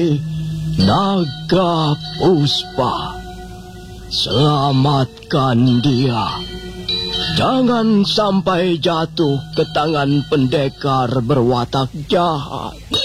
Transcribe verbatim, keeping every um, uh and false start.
Naga Puspa, selamatkan dia. Jangan sampai jatuh ke tangan pendekar berwatak jahat.